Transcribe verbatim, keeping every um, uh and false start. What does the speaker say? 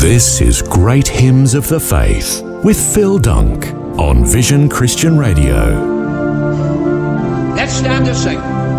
This is Great Hymns of the Faith with Phil Dunk on Vision Christian Radio. Let's stand to sing.